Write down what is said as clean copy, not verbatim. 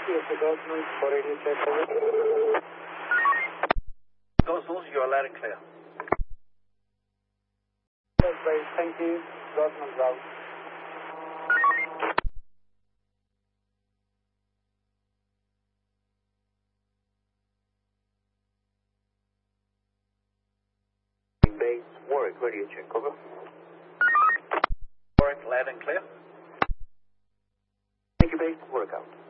Yes, Gosnells for radio check over. Gosnells, you are loud and clear. That's great, thank you. Gosnells out. Base, Warwick, radio check, over. Warwick, loud and clear. Thank you, base, Warwick out.